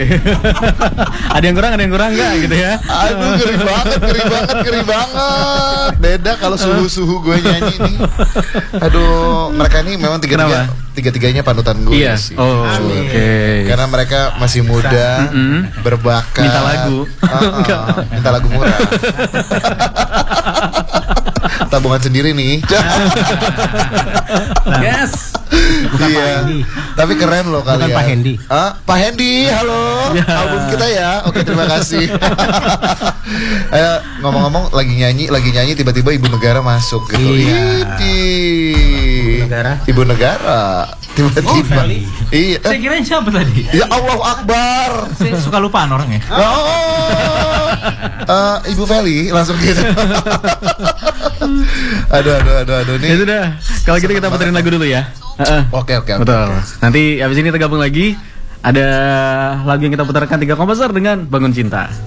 Ada yang kurang enggak gitu ya. Aduh, ngeri banget. Beda kalau suhu gue nyanyi nih. Aduh, mereka ini memang tiga-tiganya panutan gue sih. Oh, oke. Karena mereka masih muda, berbakat. Minta lagu. Minta lagu murah. Tabungan sendiri nih. Yes. Iya. Tapi keren loh kalian. Bukan Pak Hendy. Pak Hendy, halo. Album kita ya. Oke, terima kasih. Ngomong-ngomong lagi nyanyi tiba-tiba Ibu Negara masuk gitu. Ibu Negara. Tiba-tiba. Iya. Saya kira siapa tadi? Ya Allahu Akbar. Saya suka lupaan orangnya. Ibu Feli langsung gitu. Aduh nih. Ya sudah. Kalau gitu kita puterin lagu dulu ya. Oke. Betul. Nanti abis ini kita gabung lagi. Ada lagu yang kita putarkan 3 komposer dengan Bangun Cinta.